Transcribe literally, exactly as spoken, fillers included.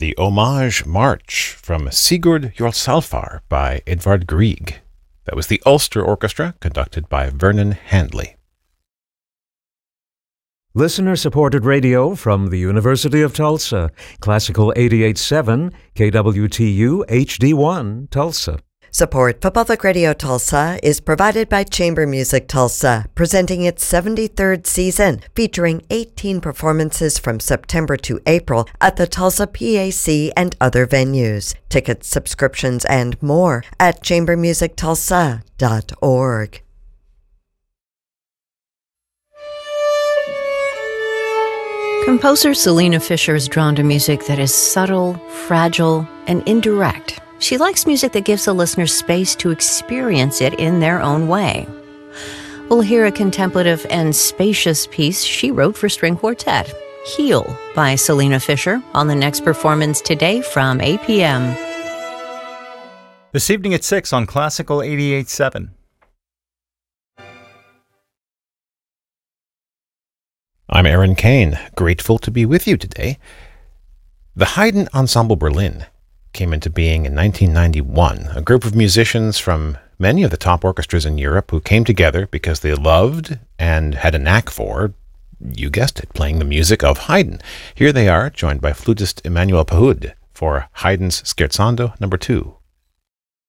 the Homage March from Sigurd Jorsalfar by Edvard Grieg. That was the Ulster Orchestra, conducted by Vernon Handley. Listener-supported radio from the University of Tulsa. Classical eighty-eight point seven, K W T U H D one, Tulsa. Support for Public Radio Tulsa is provided by Chamber Music Tulsa, presenting its seventy-third season, featuring eighteen performances from September to April at the Tulsa P A C and other venues. Tickets, subscriptions, and more at chamber music tulsa dot org. Composer Selena Fisher is drawn to music that is subtle, fragile, and indirect. She likes music that gives the listener space to experience it in their own way. We'll hear a contemplative and spacious piece she wrote for string quartet, Heal by Selena Fisher, on the next performance today from eight p.m. This evening at six on Classical eighty-eight point seven. I'm Aaron Kane, grateful to be with you today. The Haydn Ensemble Berlin came into being in nineteen ninety-one, a group of musicians from many of the top orchestras in Europe who came together because they loved and had a knack for, you guessed it, playing the music of Haydn. Here they are, joined by flutist Emmanuel Pahud for Haydn's Scherzando number two.